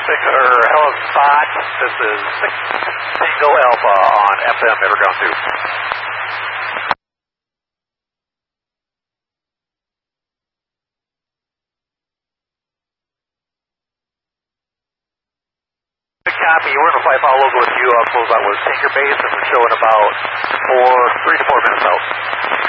Hello Spot. This is 6 Tango Alpha on FM Everground 2. Good copy. We're going to fly follow local with you. Close out with Tinker Base, and we're showing about 3 to 4 minutes out.